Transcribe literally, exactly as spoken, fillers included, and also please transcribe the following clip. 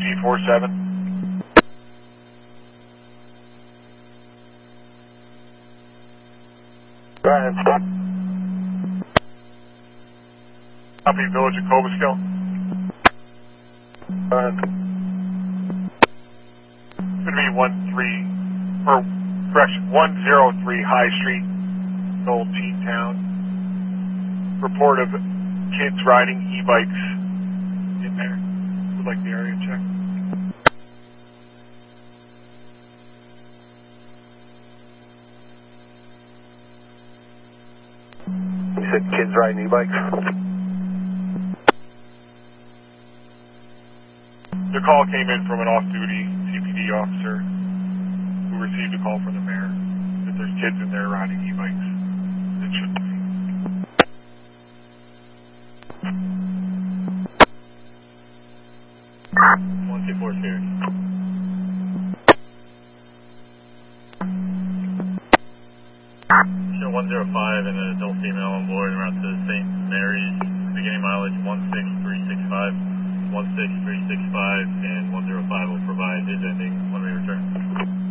G four seven. Go ahead, stop. Copy, Village of Cobuskill. Go ahead. It's going to be one three, or correction, one zero three High Street, Old Teen Town. Report of kids riding e-bikes in there. Would like the area check. You said kids riding e-bikes? The call came in from an off-duty C P D officer who received a call from the mayor that there's kids in there riding e-bikes. It shouldn't be. one two four here. Show one zero five and an adult female on board around to Saint Mary's, beginning mileage one six three six five, one six three six five, and one zero five will provide his ending when we return.